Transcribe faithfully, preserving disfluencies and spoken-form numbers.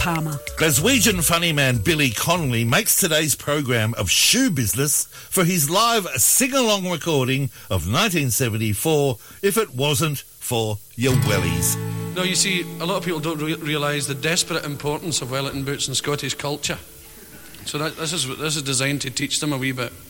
Palmer. Glaswegian funny man Billy Connolly makes today's program of shoe business for his live sing-along recording of nineteen seventy-four, If It Wasn't for Your Wellies. Now, you see, a lot of people don't re- realise the desperate importance of Wellington boots in Scottish culture. So that, this is this is designed to teach them a wee bit.